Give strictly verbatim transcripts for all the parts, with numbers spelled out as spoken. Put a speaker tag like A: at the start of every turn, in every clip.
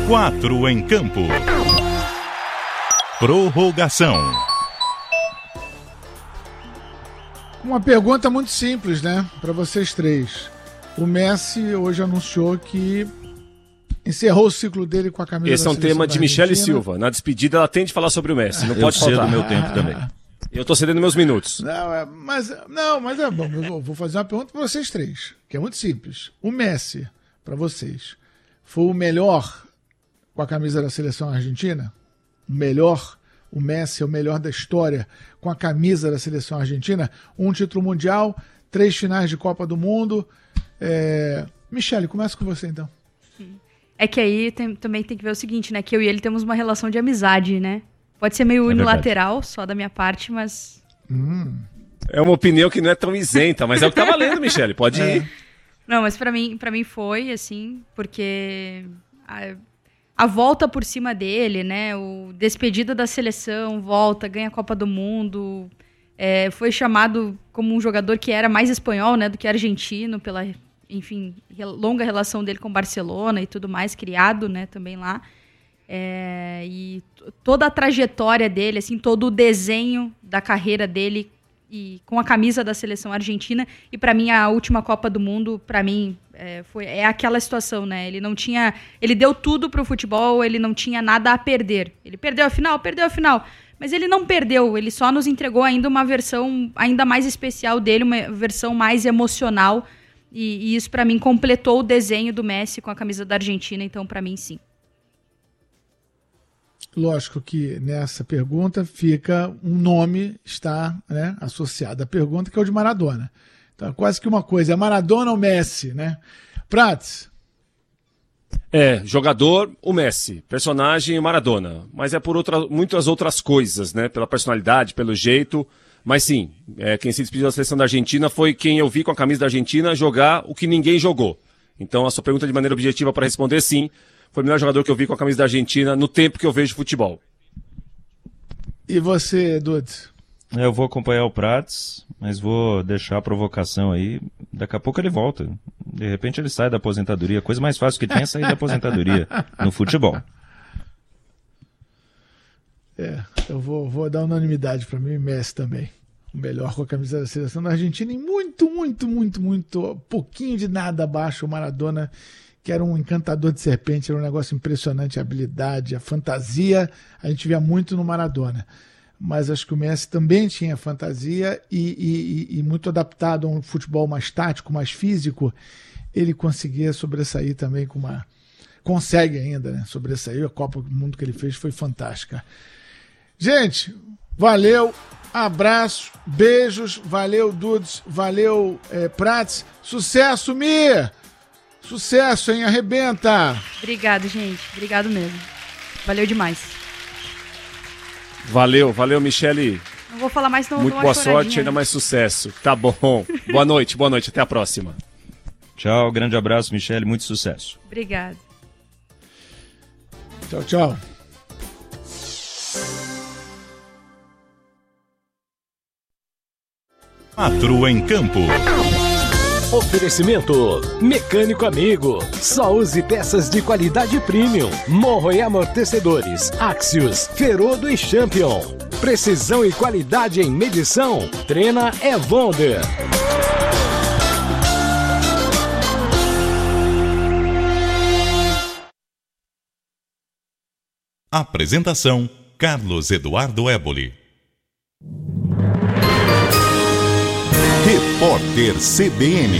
A: Quatro em campo. Prorrogação.
B: Uma pergunta muito simples, né? Para vocês três. O Messi hoje anunciou que encerrou o ciclo dele com a camisa
C: Esse
B: da
C: é um tema de Michele
B: Argentina.
C: Silva. Na despedida ela tem de falar sobre o Messi. Não
D: Eu
C: pode
D: cedo
C: faltar.
D: meu tempo também.
C: Eu tô cedendo meus minutos.
B: Não, é, mas, não, mas é bom. Eu vou- vou fazer uma pergunta para vocês três, que é muito simples. O Messi, para vocês, foi o melhor com a camisa da seleção argentina? O melhor? O Messi é o melhor da história com a camisa da seleção argentina? Um título mundial, três finais de Copa do Mundo. É... Michele, começa com você então.
E: É que aí tem- também tem que ver o seguinte, né? Que eu e ele temos uma relação de amizade, né? Pode ser meio
D: É
E: unilateral, só da minha parte, mas...
C: É uma opinião que não é tão isenta, mas é o que tá valendo, Michele. Pode ir.
E: Não, mas pra mim, pra mim foi, assim, porque a, a volta por cima dele, né? O despedida da seleção, volta, ganha a Copa do Mundo. É, foi chamado como um jogador que era mais espanhol, né? Do que argentino, pela, enfim, re- longa relação dele com o Barcelona e tudo mais, criado, né? Também lá. É, e t- toda a trajetória dele, assim, todo o desenho da carreira dele e com a camisa da seleção argentina. E pra mim a última Copa do Mundo, pra mim é, foi é aquela situação, né? Ele não tinha, ele deu tudo pro futebol, ele não tinha nada a perder. Ele perdeu a final, perdeu a final, mas ele não perdeu. Ele só nos entregou ainda uma versão ainda mais especial dele, uma versão mais emocional. E, e isso pra mim completou o desenho do Messi com a camisa da Argentina. Então pra mim sim.
B: Lógico que nessa pergunta fica um nome está, né, associado à pergunta, que é o de Maradona. Então é quase que uma coisa, é Maradona ou Messi, né? Prats,
C: É, jogador, o Messi. Personagem, o Maradona. Mas é por outra, muitas outras coisas, né? Pela personalidade, pelo jeito. Mas sim, é, quem se despediu da seleção da Argentina foi quem eu vi com a camisa da Argentina jogar o que ninguém jogou. Então a sua pergunta de maneira objetiva para responder, sim. Foi o melhor jogador que eu vi com a camisa da Argentina no tempo que eu vejo futebol.
B: e você, Dudes?
D: Eu vou acompanhar o Prats, mas vou deixar a provocação aí. Daqui a pouco ele volta. De repente ele sai da aposentadoria. A coisa mais fácil que tem é sair da aposentadoria no futebol.
B: É, eu vou, vou dar unanimidade para mim, Messi também. O melhor com a camisa da seleção da Argentina e muito, muito, muito, muito, pouquinho de nada abaixo o Maradona, que era um encantador de serpente, era um negócio impressionante, a habilidade, a fantasia, a gente via muito no Maradona. Mas acho que o Messi também tinha fantasia e, e, e muito adaptado a um futebol mais tático, mais físico, ele conseguia sobressair também com uma... Consegue ainda, né? Sobressair. A Copa do Mundo que ele fez foi fantástica. Gente, valeu, abraço, beijos, valeu, Dudes, valeu, é, Prats, sucesso, Mir! Sucesso, hein? Arrebenta!
E: Obrigado, gente. Obrigado mesmo. Valeu demais.
C: Valeu, valeu, Michele.
E: Não vou falar mais, não.
C: Muito
E: dou uma
C: boa
E: choradinha.
C: sorte, ainda mais sucesso. Tá bom. Boa noite, boa noite. Até a próxima.
D: Tchau, grande abraço, Michele, muito sucesso.
E: Obrigado.
B: Tchau, tchau.
A: Quatro em campo.
F: Oferecimento Mecânico Amigo. Só use peças de qualidade premium. Morro e amortecedores. Axios, Ferodo e Champion. Precisão e qualidade em medição. Trena é Wonder.
A: Apresentação: Carlos Eduardo Éboli. Repórter C B N.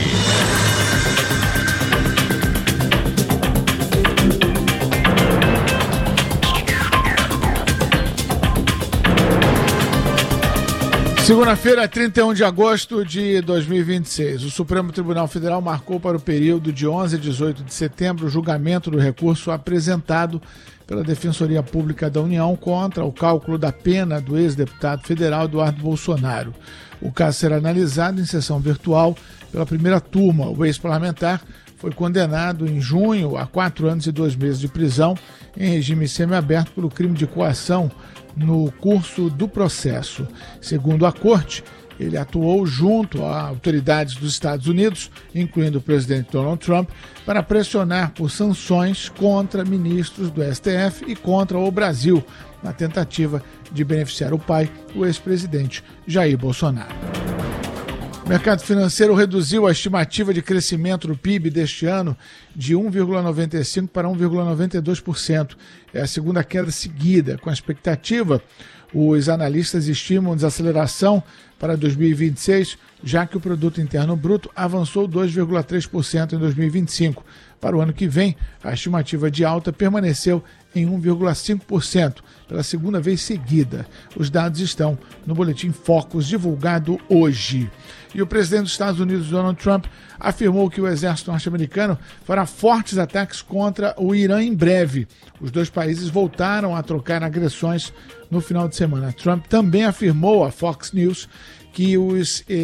B: Segunda-feira, trinta e um de agosto de dois mil e vinte e seis. O Supremo Tribunal Federal marcou para o período de onze a dezoito de setembro o julgamento do recurso apresentado pela Defensoria Pública da União contra o cálculo da pena do ex-deputado federal Eduardo Bolsonaro. O caso será analisado em sessão virtual pela primeira turma. O ex-parlamentar foi condenado em junho a quatro anos e dois meses de prisão em regime semiaberto pelo crime de coação no curso do processo. Segundo a Corte, Ele atuou junto a autoridades dos Estados Unidos, incluindo o presidente Donald Trump, para pressionar por sanções contra ministros do S T F e contra o Brasil, na tentativa de beneficiar o pai, o ex-presidente Jair Bolsonaro. O mercado financeiro reduziu a estimativa de crescimento do P I B deste ano de um vírgula noventa e cinco por cento para um vírgula noventa e dois por cento. É a segunda queda seguida. Com a expectativa, os analistas estimam desaceleração para dois mil e vinte e seis, já que o Produto Interno Bruto avançou dois vírgula três por cento em dois mil e vinte e cinco. Para o ano que vem, a estimativa de alta permaneceu em um vírgula cinco por cento, pela segunda vez seguida. Os dados estão no Boletim Focus, divulgado hoje. E o presidente dos Estados Unidos, Donald Trump, afirmou que o exército norte-americano fará fortes ataques contra o Irã em breve. Os dois países voltaram a trocar agressões no final de semana. Trump também afirmou à Fox News que os